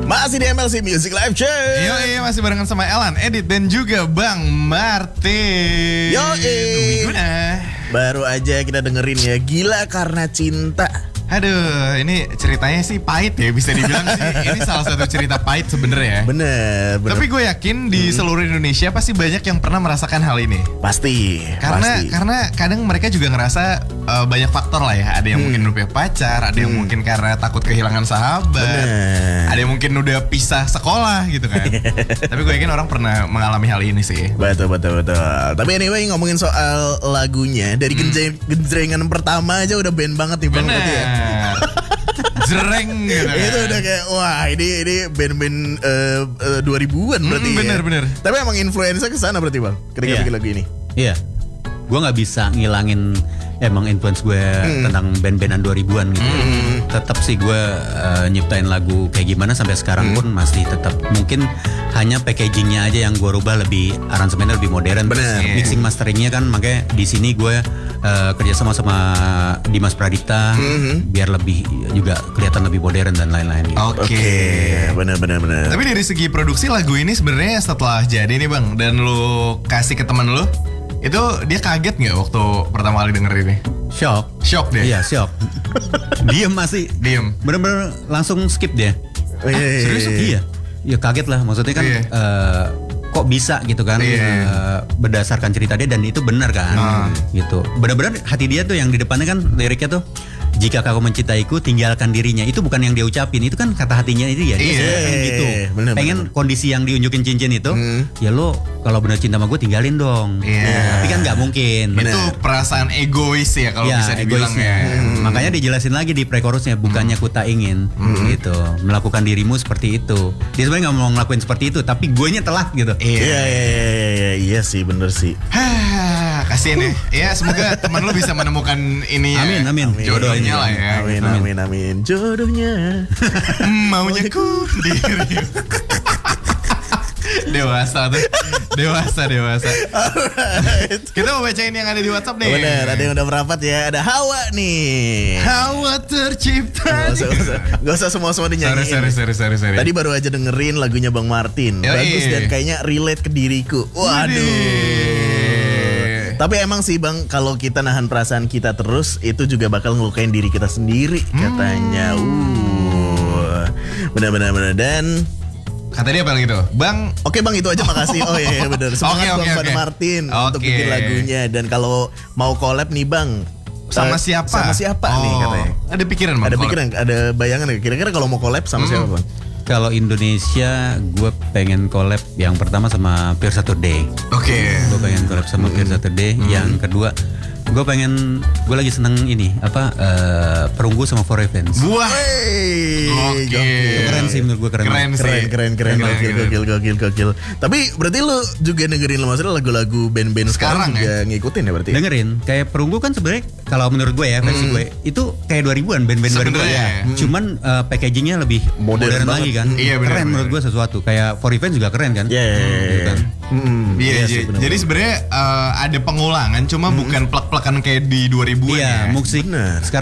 Masih di MLC Music Live Check. Yoi, masih barengan sama Elan, Edit, dan juga Bang Martin. Yoi. Guna. Baru aja kita dengerin ya, Gila Karena Cinta. Aduh, ini ceritanya sih pahit ya, bisa dibilang sih. Ini salah satu cerita pahit sebenarnya ya. Bener. Tapi gue yakin di seluruh Indonesia pasti banyak yang pernah merasakan hal ini. Pasti. Karena kadang mereka juga ngerasa banyak faktor lah ya. Ada yang mungkin udah punya pacar, ada yang mungkin karena takut kehilangan sahabat, Bener. ada yang mungkin udah pisah sekolah gitu kan. Tapi gue yakin orang pernah mengalami hal ini sih. Betul. Tapi anyway, ngomongin soal lagunya, dari genjrengan pertama aja udah band banget nih Bang. Berarti ya. Jereng gitu kan. Itu udah kayak wah ini band-band 2000-an berarti. Bener. Tapi emang influence ke sana berarti Bang ketika bikin lagu ini. Iya. Gue gak bisa ngilangin emang influence gue tentang band-bandan 2000-an gitu. Tetap sih gue nyiptain lagu kayak gimana sampai sekarang pun masih tetap. Mungkin hanya packagingnya aja yang gue rubah, lebih aransemennya lebih modern. Bener. Mixing masteringnya kan, makanya di sini gue kerjasama sama Dimas Pradipta biar lebih juga kelihatan lebih modern dan lain-lain gitu. Oke. Bener. Tapi dari segi produksi lagu ini sebenarnya setelah jadi nih Bang, dan lu kasih ke teman lu, itu dia kaget nggak waktu pertama kali denger ini? Shock dia? Iya, shock. Diem masih. Diem. Bener-bener langsung skip dia. Serius? Iya. Ya kaget lah, maksudnya kan kok bisa gitu kan, berdasarkan cerita dia, dan itu benar kan gitu. Benar-benar hati dia tuh yang di depannya kan liriknya tuh, jika kau mencintaiku tinggalkan dirinya. Itu bukan yang dia ucapin, itu kan kata hatinya itu ya. Dia pengen gitu, pengen kondisi yang diunjukin cincin itu. Ya lo kalau benar cinta sama gue tinggalin dong. Tapi kan nggak mungkin. Itu perasaan egois ya kalau bisa dibilang ya. Makanya dijelasin lagi di pre-chorusnya, bukannya ku tak ingin gitu melakukan dirimu seperti itu. Dia sebenarnya nggak mau ngelakuin seperti itu, tapi guenya telat gitu. Iya sih, bener sih. Kasian ya. Ya semoga teman lu bisa menemukan ini ya. Amin. Jodohnya lah ya. Amin. Jodohnya. Maunya ku diri. Dewasa. Kita mau bacain yang ada di WhatsApp nih. Bener, ada yang udah merapat ya. Ada Hawa nih. Hawa tercipta. Gak usah semua dinyanyiin. Sorry. Tadi baru aja dengerin lagunya Bang Martin. Bagus dan kayaknya relate ke diriku. Waduh. Tapi emang sih Bang, kalau kita nahan perasaan kita terus, itu juga bakal ngelukain diri kita sendiri katanya. Bener. Dan kata dia apa gitu, Bang? Oke Bang, itu aja, makasih. Oh iya bener. Semangat Bang pada Martin untuk bikin lagunya. Dan kalau mau collab nih Bang, sama siapa nih katanya? Ada pikiran Bang? Ada bayangan nggak? Kira-kira kalau mau collab sama siapa Bang? Kalau Indonesia, gue pengen collab yang pertama sama Pure Saturday. Oke. Gue pengen collab sama Pure Saturday. Yang kedua, gue lagi seneng ini Perunggu sama For Revenge. Wah. Oke. Keren sih menurut gue, keren. Gokil. Tapi berarti lu juga dengerin maksudnya lagu-lagu band-band sekarang juga ngikutin ya berarti? Dengerin. Kayak Perunggu kan sebenarnya kalau menurut gue ya, versi gue itu kayak 2000-an, band-band 2000-an ya. Cuman packagingnya lebih modern lagi kan. Iya, bener, keren menurut gue sesuatu. Kayak For Revenge juga keren kan. Iya. Jadi sebenarnya ada pengulangan, cuma bukan plek-plekan kayak di 2000-an ya. Iya, musik sekarang